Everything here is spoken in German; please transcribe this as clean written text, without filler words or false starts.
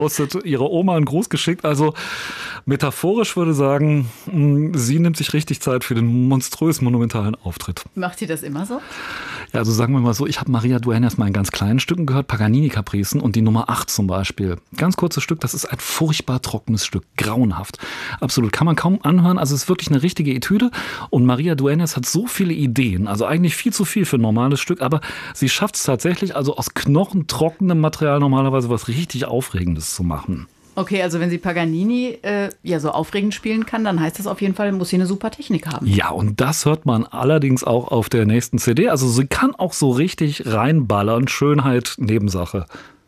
ihre Oma einen Gruß geschickt. Also metaphorisch würde sagen, sie nimmt sich richtig Zeit für den monströs monumentalen Auftritt. Macht sie das immer so? Ja, also sagen wir mal so, ich habe Maria Dueñas mal in ganz kleinen Stücken gehört, Paganini-Kapricen und die Nummer 8 zum Beispiel. Ganz kurzes Stück, das ist ein furchtbar trockenes Stück, grauenhaft. Absolut, kann man kaum anhören, also es ist wirklich eine richtige Etüde und Maria Dueñas hat so viele Ideen, also eigentlich viel zu viel für ein normales Stück, aber sie schafft es tatsächlich, also aus knochentrockenem Material normalerweise was richtig Aufregendes zu machen. Okay, also wenn sie Paganini so aufregend spielen kann, dann heißt das auf jeden Fall, muss sie eine super Technik haben. Ja, und das hört man allerdings auch auf der nächsten CD. Also sie kann auch so richtig reinballern. Schönheit, Nebensache.